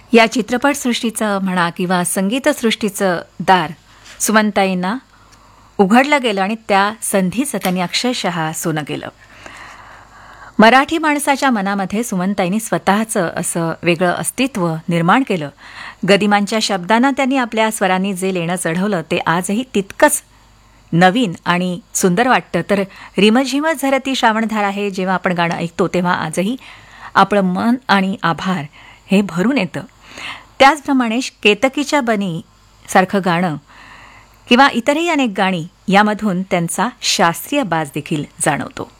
या चित्रपटसृष्टीचं म्हणा किंवा संगीतसृष्टीचं दार सुमनताईंना उघडलं गेलं आणि त्या संधीचं त्यांनी अक्षरशः सोनं केलं. मराठी माणसाच्या मनामध्ये सुमनताईंनी स्वतःचं असं वेगळं अस्तित्व निर्माण केलं. गदिमांच्या शब्दांना त्यांनी आपल्या स्वरांनी जे लेणं चढवलं ते आजही तितकंच नवीन आणि सुंदर वाटतं. तर रिमझिमच झरती श्रावणधार आहे जेव्हा आपण गाणं ऐकतो तेव्हा आजही आपलं मन आणि आभार हे भरून येतं. त्याचप्रमाणे केतकीच्या बनी सारखं गाणं किंवा इतरही अनेक गाणी यामधून त्यांचा शास्त्रीय बाज देखील जाणवतो.